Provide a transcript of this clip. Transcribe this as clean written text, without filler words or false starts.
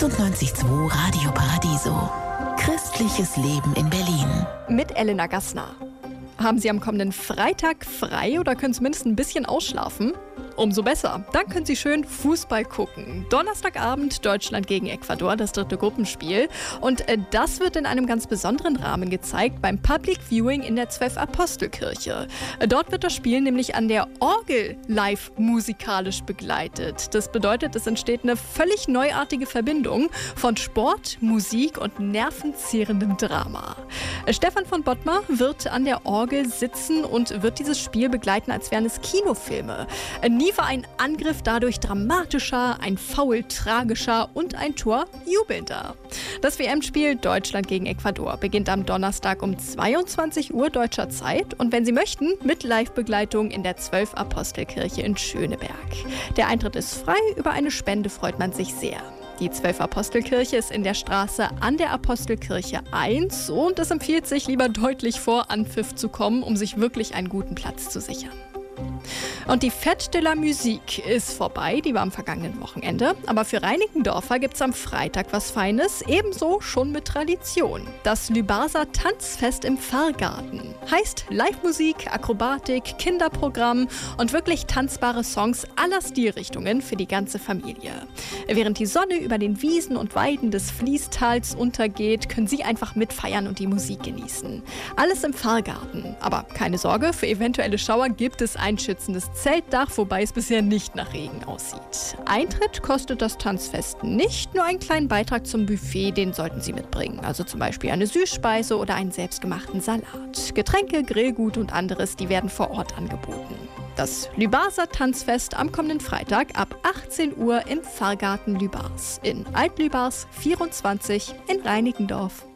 98.2 Radio Paradiso. Christliches Leben in Berlin. Mit Elena Gassner. Haben Sie am kommenden Freitag frei oder können zumindest ein bisschen ausschlafen? Umso besser. Dann können Sie schön Fußball gucken. Donnerstagabend Deutschland gegen Ecuador, das 3. Gruppenspiel. Und das wird in einem ganz besonderen Rahmen gezeigt beim Public Viewing in der Zwölf-Apostel-Kirche. Dort wird das Spiel nämlich an der Orgel live musikalisch begleitet. Das bedeutet, es entsteht eine völlig neuartige Verbindung von Sport, Musik und nervenzehrendem Drama. Stefan von Bottmer wird an der Orgel sitzen und wird dieses Spiel begleiten, als wären es Kinofilme. Nie war ein Angriff dadurch dramatischer, ein Foul tragischer und ein Tor jubelnder. Das WM-Spiel Deutschland gegen Ecuador beginnt am Donnerstag um 22 Uhr deutscher Zeit und wenn Sie möchten, mit Live-Begleitung in der Zwölf-Apostel-Kirche in Schöneberg. Der Eintritt ist frei, über eine Spende freut man sich sehr. Die Zwölf-Apostel-Kirche ist in der Straße an der Apostelkirche 1 und es empfiehlt sich, lieber deutlich vor Anpfiff zu kommen, um sich wirklich einen guten Platz zu sichern. Und die Fête de la Musique ist vorbei, die war am vergangenen Wochenende. Aber für Reinickendorfer gibt es am Freitag was Feines, ebenso schon mit Tradition. Das Lübarser Tanzfest im Pfarrgarten. Heißt Live-Musik, Akrobatik, Kinderprogramm und wirklich tanzbare Songs aller Stilrichtungen für die ganze Familie. Während die Sonne über den Wiesen und Weiden des Fließtals untergeht, können Sie einfach mitfeiern und die Musik genießen. Alles im Pfarrgarten. Aber keine Sorge, für eventuelle Schauer gibt es ein schützendes Zeltdach, wobei es bisher nicht nach Regen aussieht. Eintritt kostet das Tanzfest nicht, nur einen kleinen Beitrag zum Buffet, den sollten Sie mitbringen. Also zum Beispiel eine Süßspeise oder einen selbstgemachten Salat. Getränke, Grillgut und anderes, die werden vor Ort angeboten. Das Lübarser Tanzfest am kommenden Freitag ab 18 Uhr im Pfarrgarten Lübars in Alt-Lübars 24 in Reinickendorf.